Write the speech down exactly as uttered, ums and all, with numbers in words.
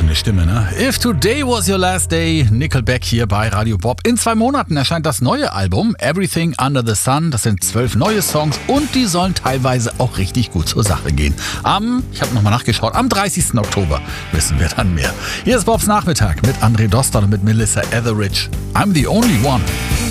hervorragende Stimme, ne? If Today Was Your Last Day, Nickelback hier bei Radio Bob. In zwei Monaten erscheint das neue Album Everything Under the Sun. Das sind zwölf neue Songs und die sollen teilweise auch richtig gut zur Sache gehen. Am, ich habe nochmal nachgeschaut, am dreißigsten Oktober wissen wir dann mehr. Hier ist Bobs Nachmittag mit André Dostal und mit Melissa Etheridge. I'm the only one.